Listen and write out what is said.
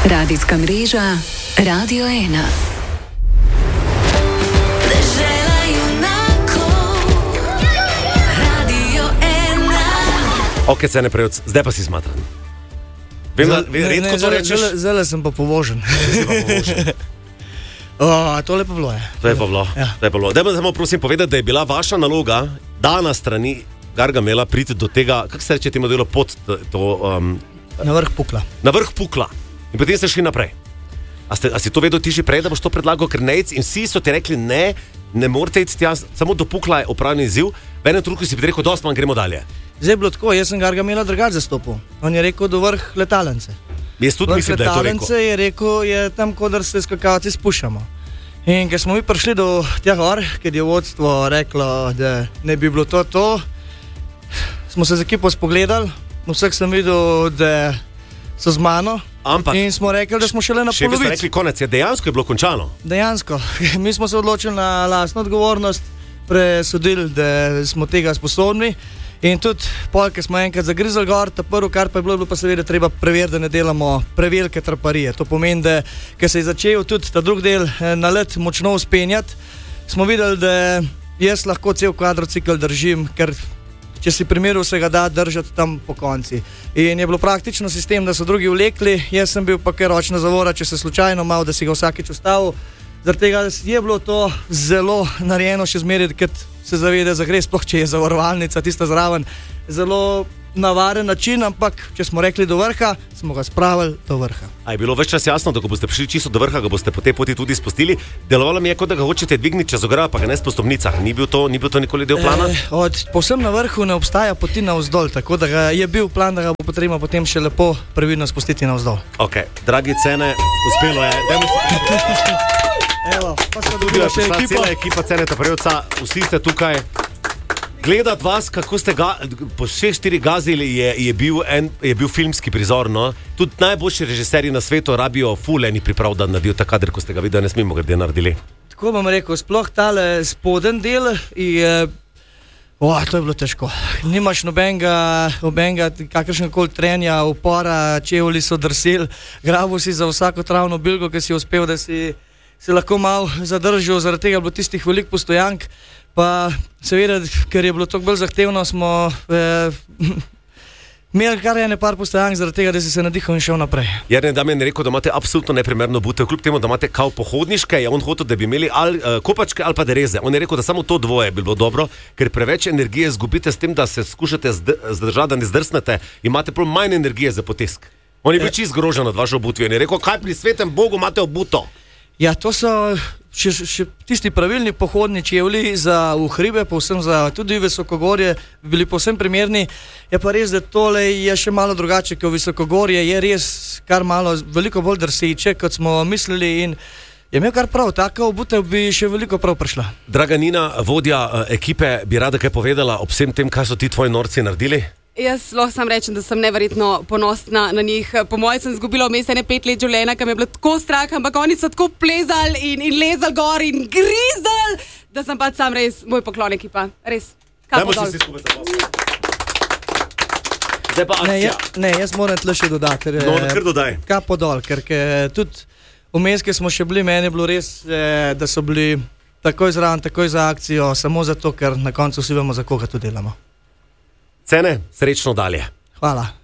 Radijska mreža Radio 1. Ok, Cene Prevc, zdaj pa si smatran. Vem, da redko to rečeš. Zdaj sem pa povožen. To lepo bilo je. To je pa bilo. Ja. Dajmo samo prosim povedati, da je bila vaša naloga dana strani Gargamela priti do tega, kako se reče temu delu, pod to... Na vrh Pukla. Na vrh Pukla. In potem ste šli naprej. A si to vedel ti že prej, da boš to predlagal, ker nejc in vsi so ti rekli, ne morate iti tja, samo do Pukla je opravljen izziv, v enem trenutku si bi rekel, dosti manj, gremo dalje. Zdaj je bilo tako, jaz sem Gargamela drugače zastopil. On je rekel do vrh Letalence. Jaz tudi mislim, da je to rekel. Letalence je rekel, je tam, kodar se skakalci spuščamo. In ker smo mi prišli do tja gor, ker je vodstvo reklo, da ne bi bilo to, smo se z ekipo spogledali, vseh sem videl, da so z mano. In smo rekli, da smo šele na polovici. Še vi ste rekli, konec je, dejansko je bilo končano. Dejansko. Mi smo se odločili na lastno odgovornost, presodili, da smo tega sposobni. In tudi, ko smo enkrat zagrizali gor, ta prvo, kar pa je bilo pa seveda treba preveriti, da ne delamo prevelike traparije. To pomeni, da ker se je začel tudi ta drugi del na let močno uspenjati, smo videli, da jaz lahko cel kvadrocikl držim, ker če si primeru vsega da držati tam po konci. In je bilo praktično sistem, da so drugi vlekli, jaz sem bil pa kar ročna zavora, če se slučajno mal, da si ga vsakič ustavil. Zaradi tega je bilo to zelo narejeno še zmeraj, ker se zavede, da gre, sploh če je zavarovalnica tista zraven, zelo navaren način, ampak če smo rekli do vrha, smo ga spravili do vrha. A je bilo več čas jasno, da ko boste prišli čisto do vrha, ga boste po tej poti tudi spustili? Delovalo mi je, kot da ga hočete dvigniti čez ogrado, pa ga ne s po stopnicah. Ni bil to nikoli del plana? Povsem na vrhu ne obstaja poti navzdol, tako da je bil plan, da ga bo potrebno potem še lepo previdno spustiti navzdol. Ok, dragi Cene, uspelo je. Evo, pa se tudi še cela ekipa Ceneta Prevca, vsi ste tukaj. Gledati vas, kako ste ga po 6-4 gazili, je bil filmski prizor, no? Tudi najboljši režiserji na svetu rabijo fuleni priprav, da naredijo ta kader, ko ste ga videli, ne smemo ga naredili. Tako bom rekel, sploh tale spoden del je... to je bilo težko. Nimaš nobenega kakršnega koli trenja, upora, čevlji so drseli, grabil si za vsako travno bilgo, ki si uspel, da si se lahko malo zadržal, zaradi tega je bilo tistih velik postojank. Pa seveda, ker je bilo toliko bolj zahtevno, smo imeli kar ene par postojank, zaradi tega, da si se nadihal in šel naprej. Jernej Damjan je rekel, da imate absolutno neprimerno butev, kljub temu, da imate kao pohodniške, je on hotel, da bi imeli kopačke ali pa dereze. On je rekel, da samo to dvoje bi bilo dobro, ker preveč energije izgubite s tem, da se skušate zdržati, da ne zdrsnete, imate prav manj energije za potisk. On je bil čist grožen nad vašo obutvijo in je rekel, kaj pri svetem Bogu imate obuto? Ja, to so še tisti pravilni pohodni čevlji za v hribe, povsem za tudi visokogorje, bili povsem primerni. Je pa res, da tole je še malo drugače, kot visokogorje, je res kar malo, veliko bolj drseče, kot smo mislili in je imel kar prav, taka obutev bi še veliko prav prišla. Draga Nina, vodja ekipe, bi rada kaj povedala ob vsem tem, kaj so ti tvoji norci naredili? Jaz lahko sam rečem, da sem neverjetno ponosna na njih. Po mojem sem izgubila vmes 5 let življenja, ker mi je bilo tako strah, ampak oni so tako plezali in lezali gor in grizali, da sem pač sam res moj poklon ekipa. Res. Kapo dol. Zdaj pa akcija. Ne, jaz moram tle še dodati. Kar dodaj. Kapo dol, ker tudi vmes, ki smo še bili, meni je bilo res, da so bili takoj zraven, takoj za akcijo, samo zato, ker na koncu vsi vemo, za koga to delamo. Cene, srečno dalje. Hvala.